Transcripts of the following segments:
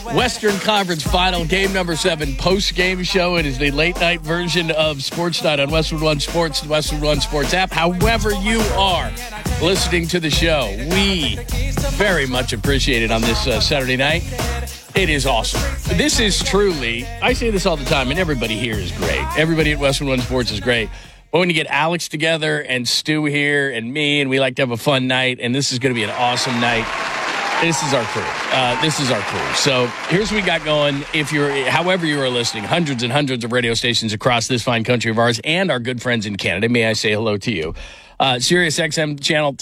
Western Conference Final, game number 7, post-game show. It is the late-night version of Sports Night on Westwood One Sports, the Westwood One Sports app. However you are listening to the show, we very much appreciate it on this Saturday night. It is awesome. This is truly, I say this all the time, and everybody here is great. Everybody at Westwood One Sports is great. But when you get Alex together and Stu here and me, and we like to have a fun night, and this is going to be an awesome night. This is our crew. So here's what we got going. However you are listening, hundreds and hundreds of radio stations across this fine country of ours and our good friends in Canada. May I say hello to you? Sirius XM channel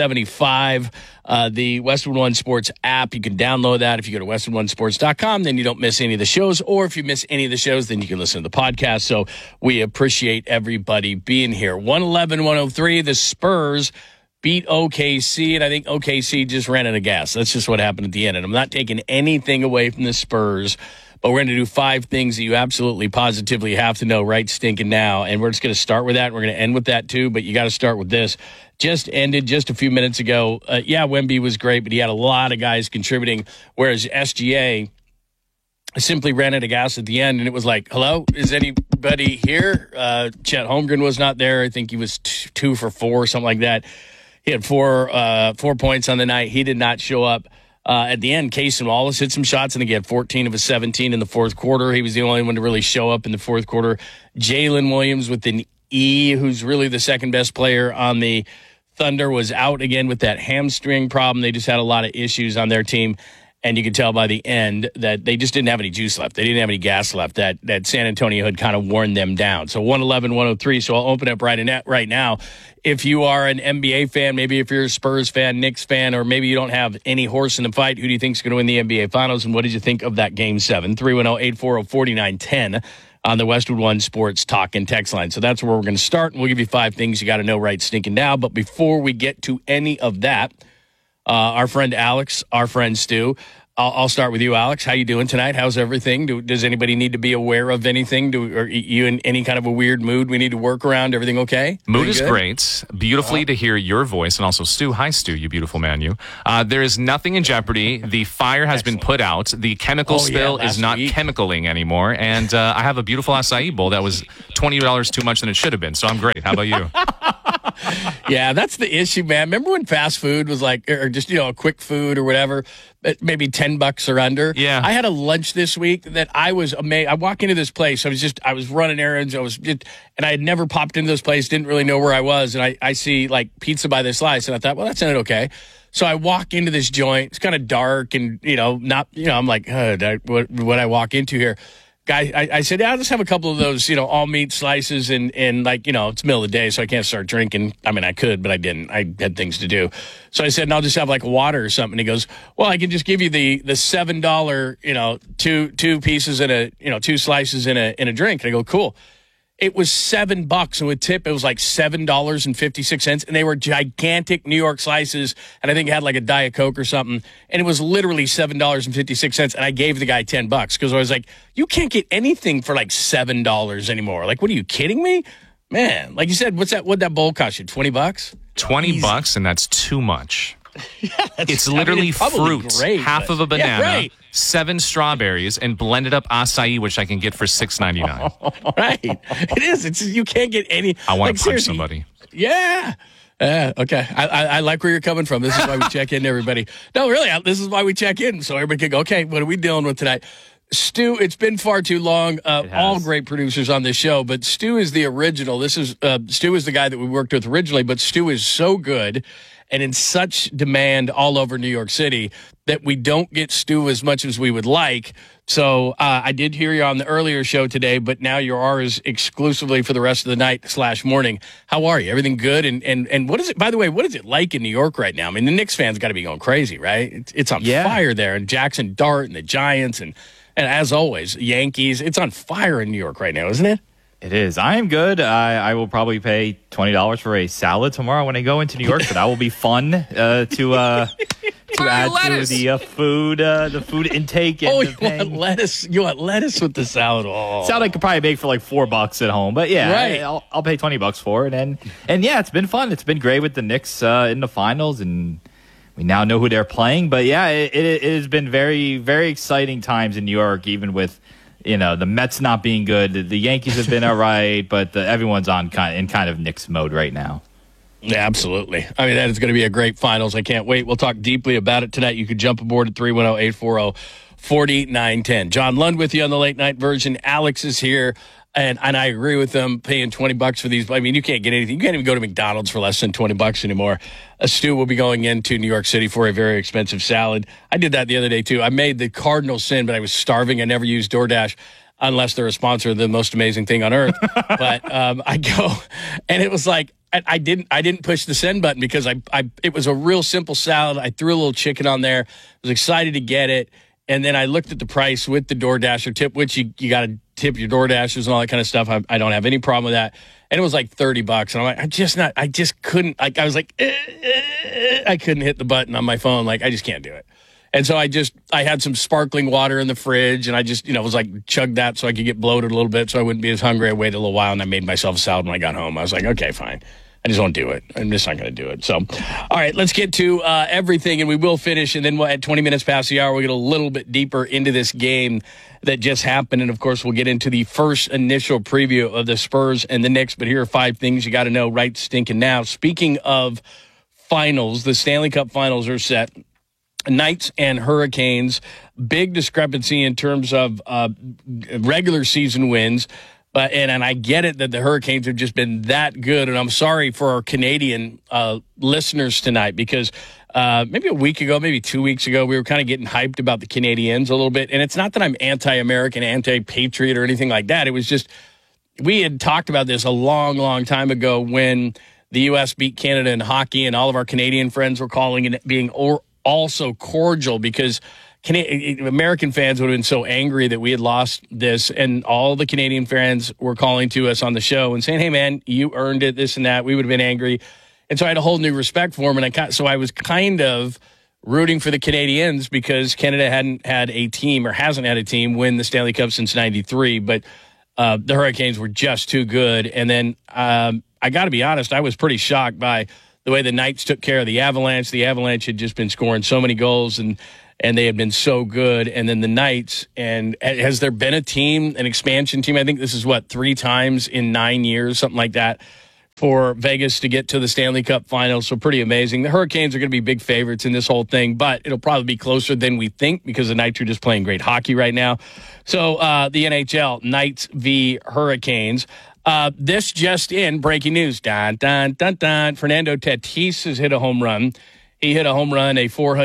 375, the Westwood One Sports app. You can download that if you go to westwoodonesports.com. Then you don't miss any of the shows. Or if you miss any of the shows, then you can listen to the podcast. So we appreciate everybody being here. 111-103, the Spurs beat OKC, and I think OKC just ran out of gas. That's just what happened at the end. And I'm not taking anything away from the Spurs, but we're going to do 5 things that you absolutely positively have to know right stinking now. And we're just going to start with that. And we're going to end with that too, but you got to start with this. Just ended just a few minutes ago. Wemby was great, but he had a lot of guys contributing, whereas SGA simply ran out of gas at the end, and it was like, hello, is anybody here? Chet Holmgren was not there. I think he was 2 for 4, something like that. He had 4 points on the night. He did not show up. At the end, Cason Wallace hit some shots, and he had 14 of his 17 in the fourth quarter. He was the only one to really show up in the fourth quarter. Jalen Williams with an E, who's really the second best player on the Thunder, was out again with that hamstring problem. They just had a lot of issues on their team. And you could tell by the end that they just didn't have any juice left. They didn't have any gas left. That San Antonio had kind of worn them down. So 111-103. So I'll open up right now. If you are an NBA fan, maybe if you're a Spurs fan, Knicks fan, or maybe you don't have any horse in the fight, who do you think is going to win the NBA Finals? And what did you think of that Game 7? 310-840-4910 on the Westwood One Sports talk and text line. So that's where we're going to start. And we'll give you 5 things you got to know right stinking now. But before we get to any of that, our friend Alex, our friend Stu. I'll start with you, Alex. How you doing tonight? How's everything? Does anybody need to be aware of anything? Are you in any kind of a weird mood we need to work around? Everything okay? Mood is great. Beautifully to hear your voice. And also, Stu. Hi, Stu, you beautiful man, you. There is nothing in jeopardy. The fire has been put out. The chemical spill is not chemicaling anymore. And I have a beautiful acai bowl that was $20 too much than it should have been. So I'm great. How about you? Yeah, that's the issue, man. Remember when fast food was like, or just, a quick food or whatever, maybe $10 or under? Yeah. I had a lunch this week that I was amazed. I walk into this place. I was running errands. And I had never popped into this place, didn't really know where I was. And I see like pizza by the slice. And I thought, well, that sounded okay. So I walk into this joint. It's kind of dark and, I'm like, what I walk into here? Guy, I said, I'll just have a couple of those, all meat slices and it's middle of the day, so I can't start drinking. I mean, I could, but I didn't. I had things to do. So I said, and I'll just have like water or something. And he goes, well, I can just give you the $7, two pieces and a 2 slices in a drink. And I go, cool. It was $7, and with tip, it was like $7.56, and they were gigantic New York slices, and I think it had like a Diet Coke or something, and it was literally $7.56, and I gave the guy $10 because I was like, you can't get anything for like $7 anymore. Like, what are you kidding me, man? Like you said, what'd that bowl cost you? $20? $20, and that's too much. Yeah, it's literally fruit, great, half of a banana, right. 7 strawberries, and blended up acai, which I can get for $6.99. Right, it is. You can't get any. I want to punch somebody. Yeah. Okay. I like where you're coming from. This is why we check in, everybody. No, really, this is why we check in, so everybody can go, okay, what are we dealing with tonight? Stu, it's been far too long. All great producers on this show, but Stu is the original. Stu is the guy that we worked with originally, but Stu is so good and in such demand all over New York City that we don't get Stu as much as we would like. So I did hear you on the earlier show today, but now you're ours exclusively for the rest of the night / morning. How are you? Everything good? And what is it, by the way, what is it like in New York right now? I mean, the Knicks fans got to be going crazy, right? It's on fire there. And Jackson Dart and the Giants and as always, Yankees. It's on fire in New York right now, isn't it? It is. I am good. I will probably pay $20 for a salad tomorrow when I go into New York, so that will be fun to add to the food intake. And want lettuce? You want lettuce with the salad? Oh. Salad I could probably make for like $4 at home, but yeah, right. I'll pay $20 for it. And yeah, it's been fun. It's been great with the Knicks in the finals, and we now know who they're playing. But yeah, it has been very, very exciting times in New York, even with, the Mets not being good. The Yankees have been all right, but everyone's in kind of Knicks mode right now. Yeah, absolutely. I mean, that is going to be a great finals. I can't wait. We'll talk deeply about it tonight. You can jump aboard at 310-840-4910. John Lund with you on the late night version. Alex is here. And I agree with them paying $20 for these. I mean, you can't get anything. You can't even go to McDonald's for less than $20 anymore. Stu will be going into New York City for a very expensive salad. I did that the other day, too. I made the cardinal sin, but I was starving. I never used DoorDash unless they're a sponsor of the most amazing thing on earth. But I go, and it was like, I didn't push the send button because it was a real simple salad. I threw a little chicken on there. I was excited to get it. And then I looked at the price with the DoorDasher tip, which you got to tip your DoorDashers and all that kind of stuff. I don't have any problem with that. And it was like $30. And I'm like, I just couldn't. I was like, I couldn't hit the button on my phone. Like, I just can't do it. And so I had some sparkling water in the fridge, and I just, was like, chugged that so I could get bloated a little bit so I wouldn't be as hungry. I waited a little while, and I made myself a salad when I got home. I was like, okay, fine. I just won't do it. I'm just not going to do it. So, all right, let's get to everything, and we will finish. And then at 20 minutes past the hour, we'll get a little bit deeper into this game that just happened. And, of course, we'll get into the first initial preview of the Spurs and the Knicks. But here are 5 things you got to know right stinking now. Speaking of finals, the Stanley Cup finals are set. Knights and Hurricanes, big discrepancy in terms of regular season wins. And I get it that the Hurricanes have just been that good. And I'm sorry for our Canadian listeners tonight because maybe a week ago, maybe 2 weeks ago, we were kind of getting hyped about the Canadiens a little bit. And it's not that I'm anti-American, anti-patriot or anything like that. It was just we had talked about this a long, long time ago when the U.S. beat Canada in hockey, and all of our Canadian friends were calling it being also cordial because American fans would have been so angry that we had lost this, and all the Canadian fans were calling to us on the show and saying, hey, man, you earned it, this and that. We would have been angry. And so I had a whole new respect for them, and so I was kind of rooting for the Canadiens because Canada hadn't had a team or hasn't had a team win the Stanley Cup since 93, but the Hurricanes were just too good. And then I got to be honest, I was pretty shocked by the way the Knights took care of the Avalanche. The Avalanche had just been scoring so many goals, and they had been so good. And then the Knights, and has there been a team, an expansion team? I think this is, 3 times in 9 years, something like that, for Vegas to get to the Stanley Cup Finals. So pretty amazing. The Hurricanes are going to be big favorites in this whole thing, but it'll probably be closer than we think because the Knights are just playing great hockey right now. So the NHL, Knights v. Hurricanes. This just in, breaking news. Dun, dun, dun, dun. Fernando Tatis has hit a home run. He hit a home run, a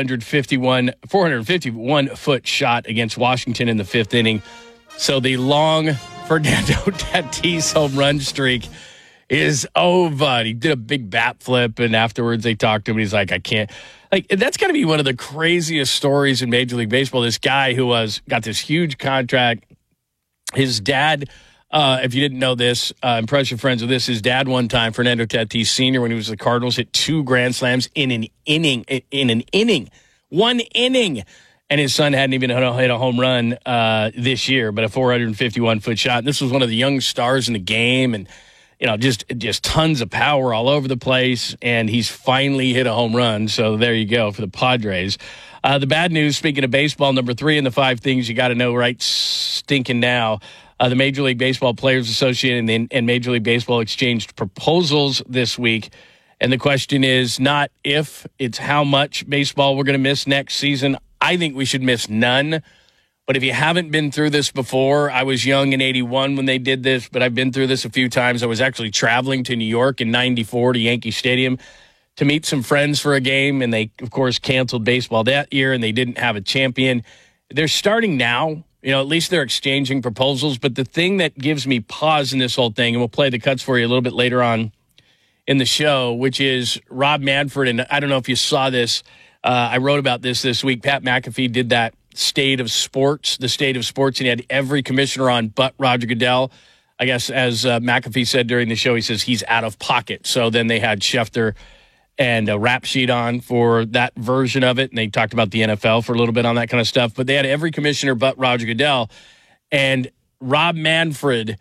451-foot shot against Washington in the 5th inning. So the long Fernando Tatis home run streak is over. He did a big bat flip, and afterwards they talked to him, and he's like, I can't. Like, that's got to be one of the craziest stories in Major League Baseball. This guy who got this huge contract. His dad, if you didn't know this, impress your friends with this, his dad one time, Fernando Tatis Sr., when he was with the Cardinals, hit 2 grand slams in an inning. One inning. And his son hadn't even hit a home run this year, but a 451-foot shot. And this was one of the young stars in the game, and just tons of power all over the place. And he's finally hit a home run. So there you go for the Padres. The bad news, speaking of baseball, number 3 in the 5 things you got to know right stinking now. The Major League Baseball Players Association and Major League Baseball exchanged proposals this week. And the question is not if, it's how much baseball we're going to miss next season. I think we should miss none. But if you haven't been through this before, I was young in 81 when they did this, but I've been through this a few times. I was actually traveling to New York in 94 to Yankee Stadium to meet some friends for a game, and they, of course, canceled baseball that year, and they didn't have a champion. They're starting now. At least they're exchanging proposals. But the thing that gives me pause in this whole thing, and we'll play the cuts for you a little bit later on in the show, which is Rob Manfred. And I don't know if you saw this. I wrote about this week. Pat McAfee did that the state of sports, and he had every commissioner on but Roger Goodell. I guess, as McAfee said during the show, he says he's out of pocket. So then they had Schefter and a rap sheet on for that version of it. And they talked about the NFL for a little bit on that kind of stuff. But they had every commissioner but Roger Goodell. And Rob Manfred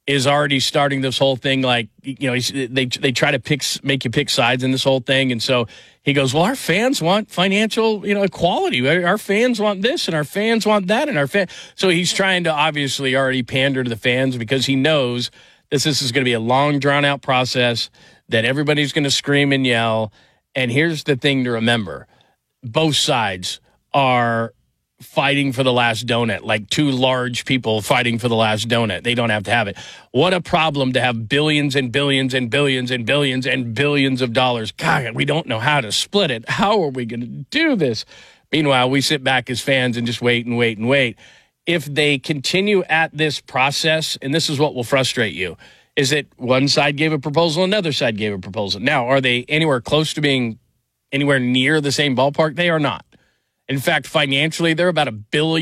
is already starting this whole thing. Like, they try to make you pick sides in this whole thing. And so he goes, well, our fans want financial, equality. Our fans want this and our fans want that. So he's trying to obviously already pander to the fans because he knows this is going to be a long, drawn-out process, that everybody's going to scream and yell. And here's the thing to remember. Both sides are fighting for the last donut, like two large people fighting for the last donut. They don't have to have it. What a problem to have billions and billions and billions and billions and billions of dollars. God, we don't know how to split it. How are we going to do this? Meanwhile, we sit back as fans and just wait and wait and wait. If they continue at this process, and this is what will frustrate you, is that one side gave a proposal, another side gave a proposal. Now, are they anywhere close to being anywhere near the same ballpark? They are not. In fact, financially, they're about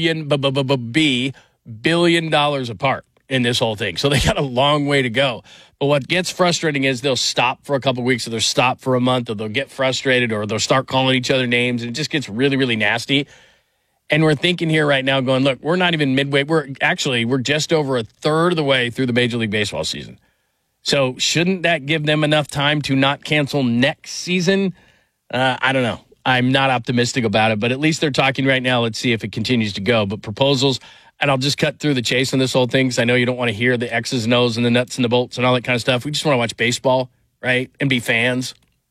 $1 billion apart in this whole thing. So they got a long way to go. But what gets frustrating is they'll stop for a couple of weeks, or they'll stop for a month, or they'll get frustrated, or they'll start calling each other names, and it just gets really, really nasty. And we're thinking here right now going, look, we're not even midway. We're just over a third of the way through the Major League Baseball season. So shouldn't that give them enough time to not cancel next season? I don't know. I'm not optimistic about it, but at least they're talking right now. Let's see if it continues to go. But proposals, and I'll just cut through the chase on this whole thing because I know you don't want to hear the X's and O's and the nuts and the bolts and all that kind of stuff. We just want to watch baseball, right, and be fans.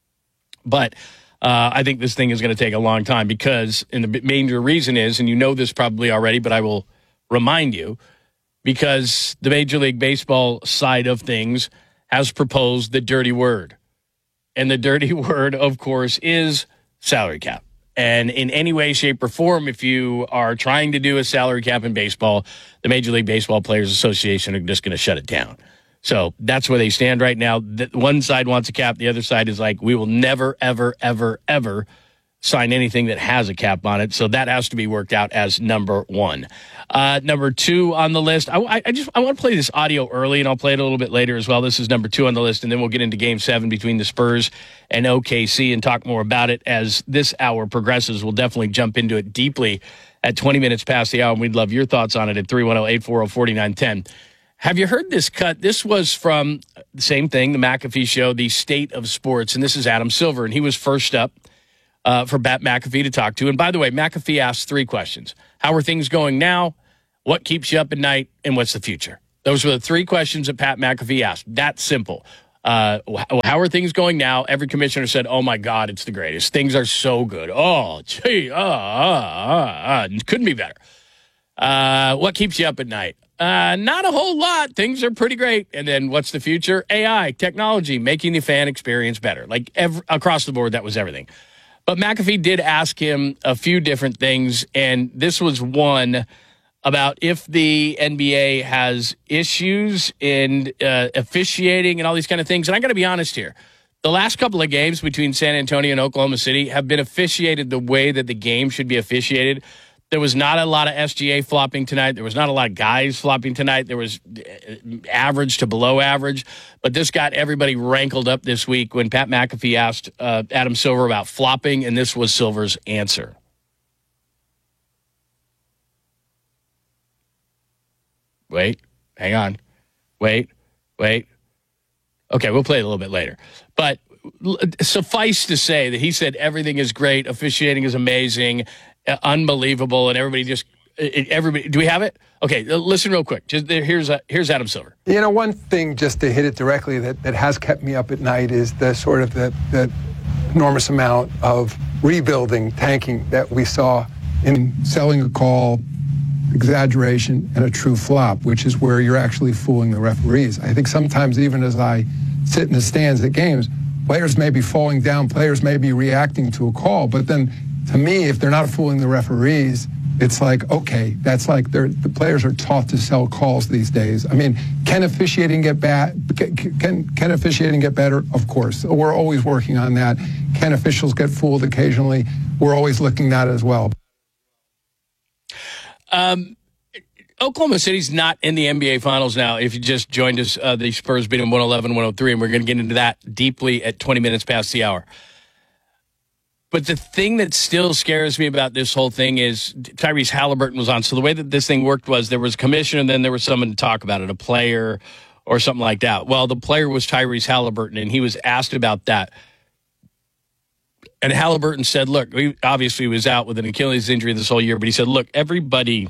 But I think this thing is going to take a long time because, and the major reason is, and you know this probably already, but I will remind you, because the Major League Baseball side of things has proposed the dirty word. And the dirty word, of course, is salary cap. And in any way, shape, or form, if you are trying to do a salary cap in baseball, the Major League Baseball Players Association are just going to shut it down. So that's where they stand right now. One side wants a cap. The other side is like, we will never, ever, ever, ever sign anything that has a cap on it. So that has to be worked out as number one. Number two on the list, I want to play this audio early, and I'll play it a little bit later as well. This is number two on the list, and then we'll get into Game 7 between the Spurs and OKC and talk more about it as this hour progresses. We'll definitely jump into it deeply at 20 minutes past the hour, and we'd love your thoughts on it at 310-840-4910. Have you heard this cut? This was from the same thing, the McAfee Show, the State of Sports, and this is Adam Silver, and he was first up for Pat McAfee to talk to. And by the way, McAfee asked three questions. How are things going now? What keeps you up at night? And what's the future? Those were the three questions that Pat McAfee asked. That simple. How are things going now? Every commissioner said, oh, my God, it's the greatest. Things are so good. Oh, gee, couldn't be better. What keeps you up at night? Not a whole lot. Things are pretty great. And then what's the future? AI, technology, making the fan experience better. Like across the board, that was everything. But McAfee did ask him a few different things, and this was one about if the NBA has issues in officiating and all these kind of things. And I got to be honest here. The last couple of games between San Antonio and Oklahoma City have been officiated the way that the game should be officiated. There was not a lot of SGA flopping tonight. There was not a lot of guys flopping tonight. There was average to below average. But this got everybody rankled up this week when Pat McAfee asked Adam Silver about flopping, and this was Silver's answer. Wait, hang on. Wait. Okay, we'll play it a little bit later. But suffice to say that he said everything is great, officiating is amazing, unbelievable, and everybody. Do we have it? Okay, listen real quick. Here's Adam Silver. One thing, just to hit it directly, that has kept me up at night is the sort of the enormous amount of rebuilding, tanking that we saw in selling a call, exaggeration, and a true flop, which is where you're actually fooling the referees. I think sometimes, even as I sit in the stands at games, players may be falling down, players may be reacting to a call, but then to me, if they're not fooling the referees, it's like, okay, that's like the players are taught to sell calls these days. I mean, can officiating get bad? Can officiating get better? Of course. We're always working on that. Can officials get fooled occasionally? We're always looking at that as well. Oklahoma City's not in the NBA Finals now. If you just joined us, the Spurs beat them 111-103, and we're going to get into that deeply at 20 minutes past the hour. But the thing that still scares me about this whole thing is Tyrese Halliburton was on. So the way that this thing worked was there was a commissioner, and then there was someone to talk about it, a player or something like that. Well, the player was Tyrese Halliburton, and he was asked about that. And Halliburton said, look, he obviously was out with an Achilles injury this whole year, but he said, look, everybody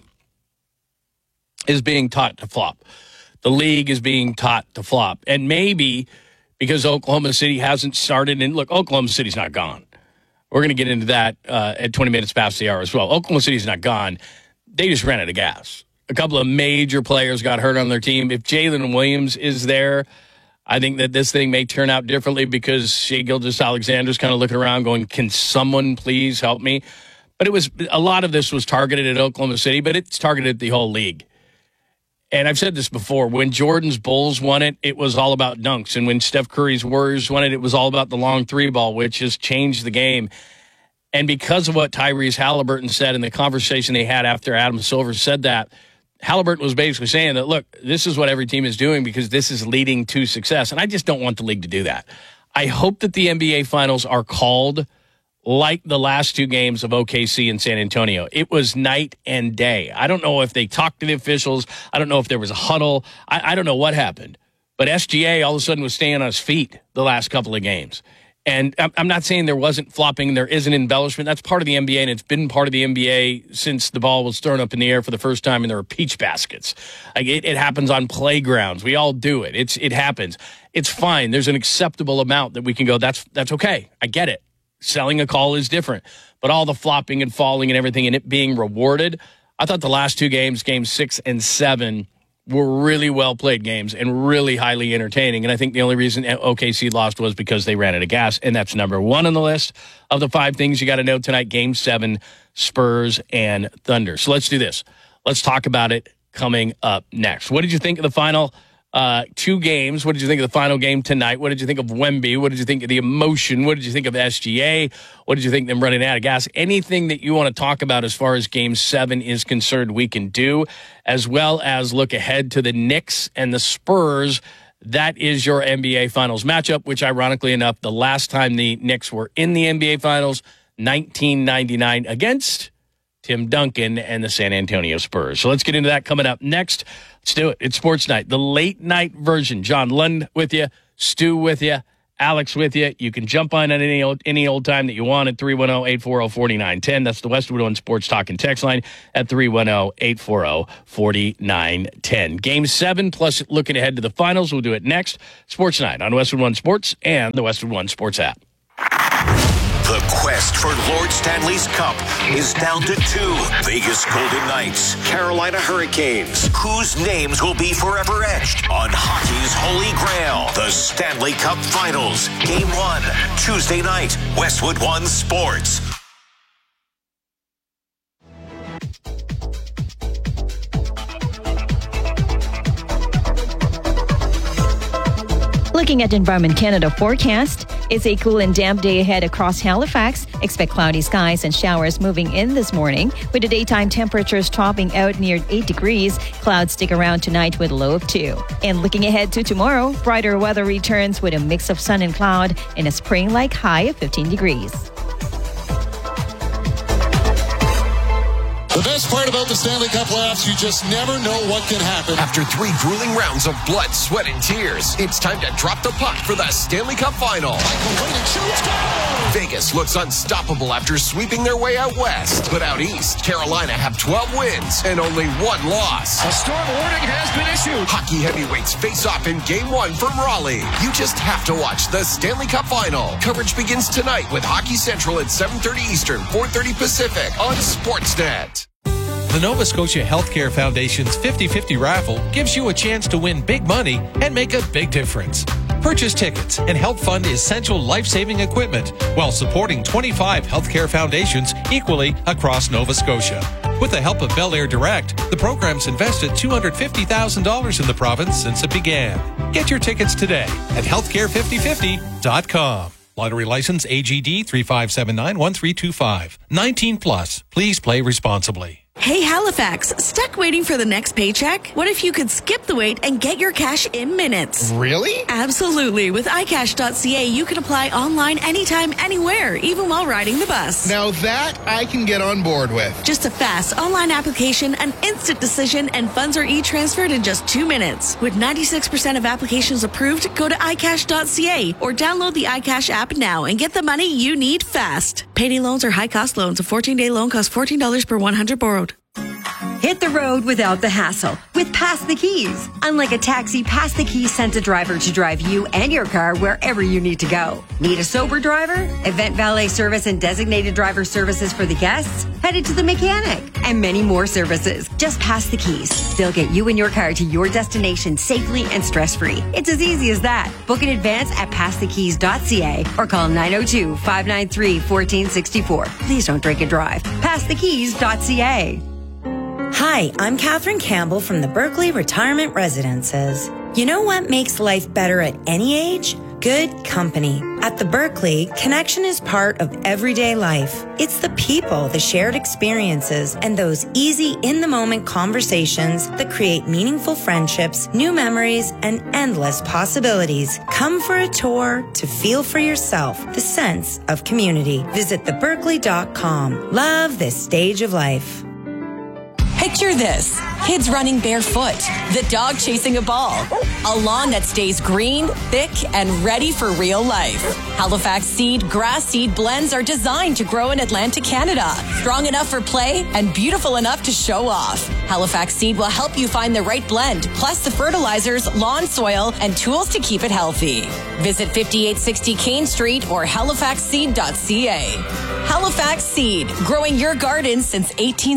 is being taught to flop. The league is being taught to flop. And maybe because Oklahoma City hasn't started, and look, Oklahoma City's not gone. We're going to get into that at 20 minutes past the hour as well. Oklahoma City's not gone. They just ran out of gas. A couple of major players got hurt on their team. If Jalen Williams is there, I think that this thing may turn out differently because Shai Gilgeous-Alexander's kind of looking around going, can someone please help me? But a lot of this was targeted at Oklahoma City, but it's targeted at the whole league. And I've said this before, when Jordan's Bulls won it, it was all about dunks. And when Steph Curry's Warriors won it, it was all about the long three ball, which has changed the game. And because of what Tyrese Halliburton said in the conversation they had after Adam Silver said that, Halliburton was basically saying that, look, this is what every team is doing because this is leading to success. And I just don't want the league to do that. I hope that the NBA Finals are called like the last two games of OKC and San Antonio. It was night and day. I don't know if they talked to the officials. I don't know if there was a huddle. I don't know what happened. But SGA all of a sudden was staying on his feet the last couple of games. And I'm not saying there wasn't flopping, there isn't embellishment. That's part of the NBA, and it's been part of the NBA since the ball was thrown up in the air for the first time and there were peach baskets. Like it happens on playgrounds. We all do it. It happens. It's fine. There's an acceptable amount that we can go, that's okay. I get it. Selling a call is different. But all the flopping and falling and everything and it being rewarded, I thought the last two games, games 6 and 7, were really well-played games and really highly entertaining. And I think the only reason OKC lost was because they ran out of gas, and that's number 1 on the list of the 5 things you got to know tonight, Game 7, Spurs and Thunder. So let's do this. Let's talk about it coming up next. What did you think of the final 2 games? What did you think of the final game tonight? What did you think of Wemby? What did you think of the emotion? What did you think of SGA? What did you think of them running out of gas? Anything that you want to talk about as far as Game 7 is concerned, we can do, as well as look ahead to the Knicks and the Spurs. That is your NBA Finals matchup, which ironically enough, the last time the Knicks were in the NBA Finals, 1999, against Tim Duncan and the San Antonio Spurs. So let's get into that coming up next. Let's do it. It's Sports Night, the late night version. John Lund with you, Stu with you, Alex with you. You can jump on at any old time that you want at 310-840-4910. That's the Westwood One Sports Talk and Text line at 310-840-4910. Game 7 plus looking ahead to the finals. We'll do it next. Sports Night on Westwood One Sports and the Westwood One Sports app. The quest for Lord Stanley's Cup is down to 2. Vegas Golden Knights, Carolina Hurricanes. Whose names will be forever etched on hockey's holy grail? The Stanley Cup Finals. Game 1, Tuesday night, Westwood One Sports. Looking at Environment Canada forecast, it's a cool and damp day ahead across Halifax. Expect cloudy skies and showers moving in this morning, with the daytime temperatures topping out near 8 degrees. Clouds stick around tonight with a low of 2. And looking ahead to tomorrow, brighter weather returns with a mix of sun and cloud and a spring-like high of 15 degrees. The best part about the Stanley Cup playoffs, you just never know what can happen. After 3 grueling rounds of blood, sweat, and tears, it's time to drop the puck for the Stanley Cup Final. Michael Wade shoots, goal! Vegas looks unstoppable after sweeping their way out west. But out east, Carolina have 12 wins and only 1 loss. A storm warning has been issued. Hockey heavyweights face off in Game 1 from Raleigh. You just have to watch the Stanley Cup Final. Coverage begins tonight with Hockey Central at 7:30 Eastern, 4:30 Pacific on Sportsnet. The Nova Scotia Healthcare Foundation's 50-50 raffle gives you a chance to win big money and make a big difference. Purchase tickets and help fund essential life-saving equipment while supporting 25 healthcare foundations equally across Nova Scotia. With the help of Bel Air Direct, the program's invested $250,000 in the province since it began. Get your tickets today at healthcare5050.com. Lottery license AGD 35791325. 19 plus. Please play responsibly. Hey Halifax, stuck waiting for the next paycheck? What if you could skip the wait and get your cash in minutes? Really? Absolutely. With iCash.ca, you can apply online anytime, anywhere, even while riding the bus. Now that I can get on board with. Just a fast online application, an instant decision, and funds are e-transferred in just 2 minutes. With 96% of applications approved, go to iCash.ca or download the iCash app now and get the money you need fast. Payday loans are high-cost loans. A 14-day loan costs $14 per 100 borrowed. Hit the road without the hassle with Pass the Keys. Unlike a taxi, Pass the Keys sends a driver to drive you and your car wherever you need to go. Need a sober driver? Event valet service and designated driver services for the guests? Headed to the mechanic. And many more services. Just Pass the Keys. They'll get you and your car to your destination safely and stress-free. It's as easy as that. Book in advance at passthekeys.ca or call 902-593-1464. Please don't drink and drive. Passthekeys.ca. Hi, I'm Catherine Campbell from the Berkeley Retirement Residences. You know what makes life better at any age? Good company. At the Berkeley, connection is part of everyday life. It's the people, the shared experiences, and those easy, in-the-moment conversations that create meaningful friendships, new memories, and endless possibilities. Come for a tour to feel for yourself the sense of community. Visit theberkeley.com. Love this stage of life. Picture this. Kids running barefoot, the dog chasing a ball, a lawn that stays green, thick, and ready for real life. Halifax Seed grass seed blends are designed to grow in Atlantic Canada. Strong enough for play and beautiful enough to show off. Halifax Seed will help you find the right blend, plus the fertilizers, lawn soil, and tools to keep it healthy. Visit 5860 Kane Street or halifaxseed.ca. Halifax Seed, growing your garden since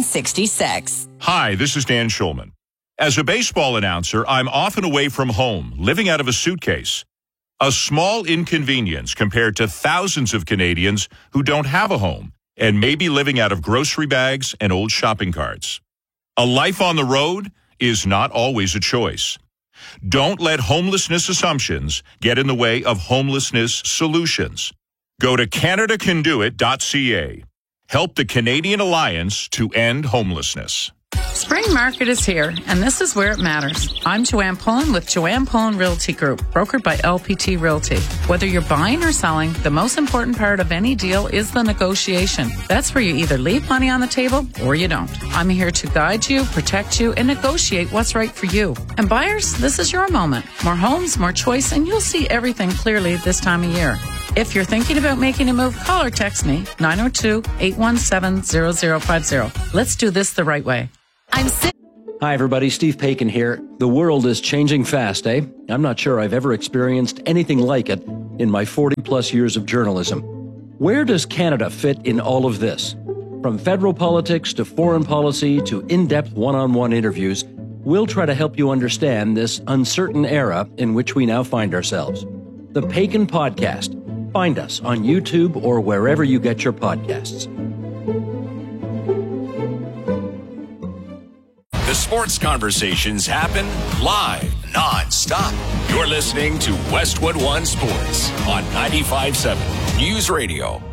1866. Hi, this is Dan Schulman. As a baseball announcer, I'm often away from home, living out of a suitcase. A small inconvenience compared to thousands of Canadians who don't have a home and may be living out of grocery bags and old shopping carts. A life on the road is not always a choice. Don't let homelessness assumptions get in the way of homelessness solutions. Go to CanadaCanDoIt.ca. Help the Canadian Alliance to End Homelessness. Spring market is here, and this is where it matters. I'm Joanne Pullen with Joanne Pullen Realty Group, brokered by LPT Realty. Whether you're buying or selling, the most important part of any deal is the negotiation. That's where you either leave money on the table or you don't. I'm here to guide you, protect you, and negotiate what's right for you. And buyers, this is your moment. More homes, more choice, and you'll see everything clearly this time of year. If you're thinking about making a move, call or text me, 902-817-0050. Let's do this the right way. Hi, everybody. Steve Paikin here. The world is changing fast, eh? I'm not sure I've ever experienced anything like it in my 40-plus years of journalism. Where does Canada fit in all of this? From federal politics to foreign policy to in-depth one-on-one interviews, we'll try to help you understand this uncertain era in which we now find ourselves. The Paikin Podcast. Find us on YouTube or wherever you get your podcasts. The sports conversations happen live, non-stop. You're listening to Westwood One Sports on 95.7 News Radio.